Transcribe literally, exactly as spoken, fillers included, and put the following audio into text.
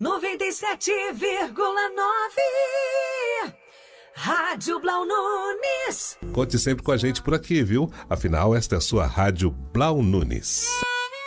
noventa e sete vírgula nove. Rádio Blau Nunes. Conte sempre com a gente por aqui, viu? Afinal, esta é a sua Rádio Blau Nunes.